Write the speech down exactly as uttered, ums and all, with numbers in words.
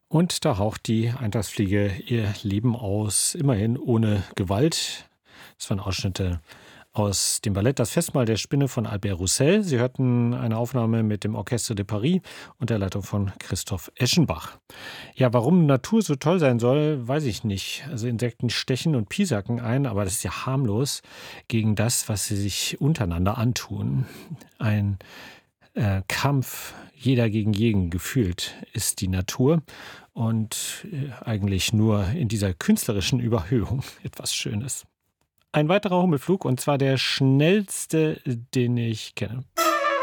Und da haucht die Eintagsfliege ihr Leben aus, immerhin ohne Gewalt. Das waren Ausschnitte aus dem Ballett Das Festmahl der Spinne von Albert Roussel. Sie hörten eine Aufnahme mit dem Orchestre de Paris und der Leitung von Christoph Eschenbach. Ja, warum Natur so toll sein soll, weiß ich nicht. Also Insekten stechen und piesacken ein, aber das ist ja harmlos gegen das, was sie sich untereinander antun. Ein äh, Kampf, jeder gegen jeden gefühlt, ist die Natur und äh, eigentlich nur in dieser künstlerischen Überhöhung etwas Schönes. Ein weiterer Hummelflug und zwar der schnellste, den ich kenne.